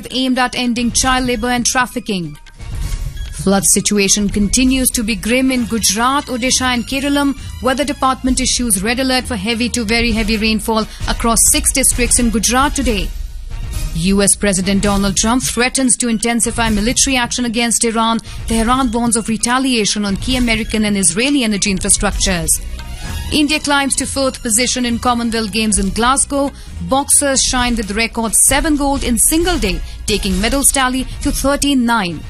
aimed at ending child labour and trafficking. Flood situation continues to be grim in Gujarat, Odisha and Kerala. Weather Department issues red alert for heavy to very heavy rainfall across 6 districts in Gujarat today. US President Donald Trump threatens to intensify military action against Iran. Tehran warns of retaliation on key American and Israeli energy infrastructures. India climbs to 4th position in Commonwealth Games in Glasgow. Boxers shine with record 7 gold in single day, taking medals tally to 39.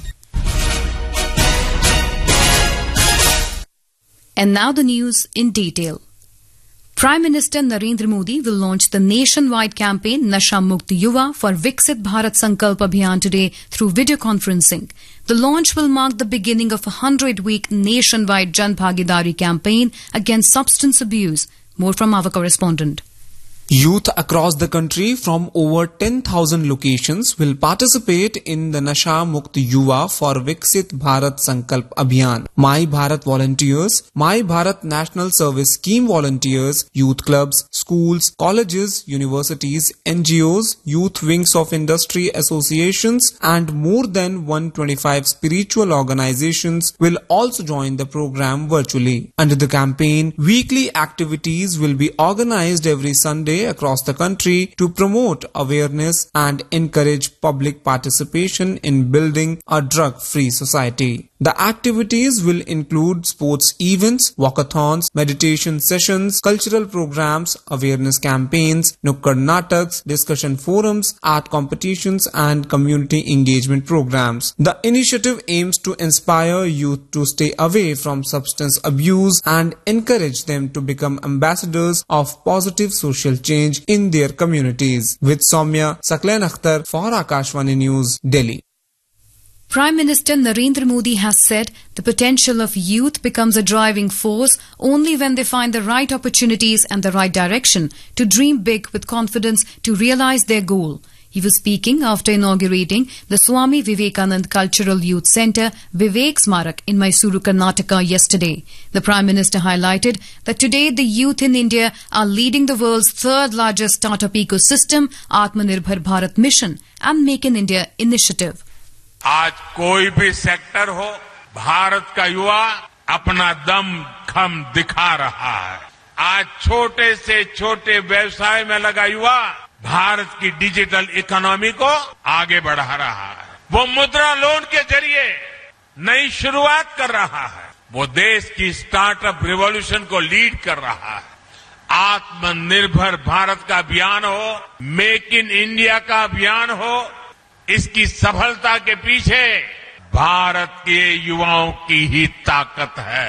And now the news in detail. Prime Minister Narendra Modi will launch the nationwide campaign Nasha Mukt Yuva for Viksit Bharat Sankalp Abhiyan today through video conferencing. The launch will mark the beginning of a 100-week nationwide Jan Bhagidari campaign against substance abuse. More from our correspondent. Youth across the country from over 10,000 locations will participate in the Nasha Mukt Yuva for Viksit Bharat Sankalp Abhiyan. My Bharat volunteers, My Bharat National Service Scheme volunteers, youth clubs, schools, colleges, universities, NGOs, youth wings of industry associations and more than 125 spiritual organizations will also join the program virtually. Under the campaign, weekly activities will be organized every Sunday across the country to promote awareness and encourage public participation in building a drug-free society. The activities will include sports events, walkathons, meditation sessions, cultural programs, awareness campaigns, nukkad nataks, discussion forums, art competitions and community engagement programs. The initiative aims to inspire youth to stay away from substance abuse and encourage them to become ambassadors of positive social change in their communities. With Soumya Saklan Akhtar for Akashvani News, Delhi. Prime Minister Narendra Modi has said the potential of youth becomes a driving force only when they find the right opportunities and the right direction to dream big with confidence to realize their goal. He was speaking after inaugurating the Swami Vivekanand Cultural Youth Centre, Vivek Smarak in Mysuru, Karnataka yesterday. The Prime Minister highlighted that today the youth in India are leading the world's third largest startup ecosystem, Atmanirbhar Bharat Mission and Make in India initiative. आज कोई भी sector हो, भारत का युवा अपना दम खम दिखा रहा है. आज छोटे से छोटे व्यवसाय में लगा युवा भारत की डिजिटल इकोनॉमी को आगे बढ़ा रहा है. वो मुद्रा लोन के जरिए नई शुरुआत कर रहा है. वो देश की स्टार्टअप रिवॉल्यूशन को लीड कर रहा है. आत्मनिर्भर भारत का अभियान हो, मेक इन इंडिया का अभियान हो, इसकी सफलता के पीछे भारत के युवाओं की ही ताकत है.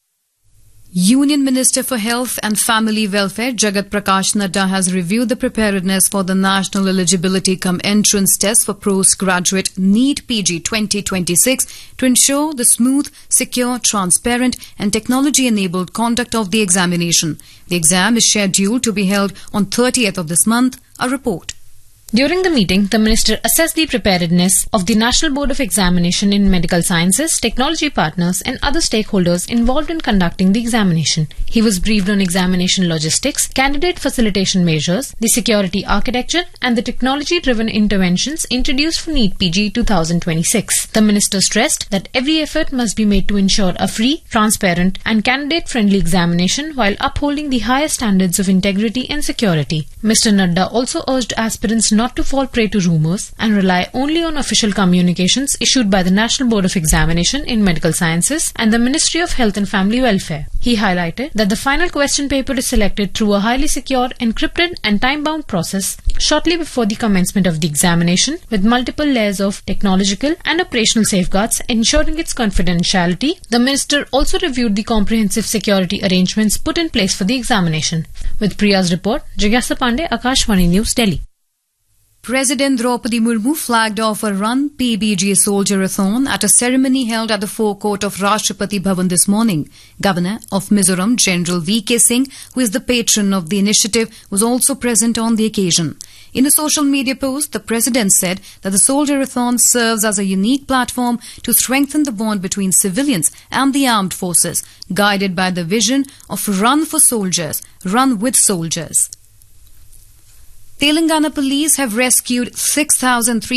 Union Minister for Health and Family Welfare Jagat Prakash Nadda has reviewed the preparedness for the National Eligibility cum Entrance Test for Postgraduate NEET PG 2026 to ensure the smooth, secure, transparent and technology-enabled conduct of the examination. The exam is scheduled to be held on 30th of this month. A report. During the meeting, the Minister assessed the preparedness of the National Board of Examination in medical sciences, technology partners and other stakeholders involved in conducting the examination. He was briefed on examination logistics, candidate facilitation measures, the security architecture and the technology-driven interventions introduced for NEET PG 2026. The Minister stressed that every effort must be made to ensure a free, transparent and candidate-friendly examination while upholding the highest standards of integrity and security. Mr. Nadda also urged aspirants not to fall prey to rumours and rely only on official communications issued by the National Board of Examination in Medical Sciences and the Ministry of Health and Family Welfare. He highlighted that the final question paper is selected through a highly secure, encrypted and time-bound process shortly before the commencement of the examination with multiple layers of technological and operational safeguards ensuring its confidentiality. The Minister also reviewed the comprehensive security arrangements put in place for the examination. With Priya's report, Jigyasa Pandey, Akashvani News, Delhi. President Draupadi Murmu flagged off a Run PBG Soldier-a-thon at a ceremony held at the forecourt of Rashtrapati Bhavan this morning. Governor of Mizoram, General V.K. Singh, who is the patron of the initiative, was also present on the occasion. In a social media post, the President said that the Soldier-a-thon serves as a unique platform to strengthen the bond between civilians and the armed forces, guided by the vision of Run for Soldiers, Run with Soldiers. Telangana police have rescued 6,300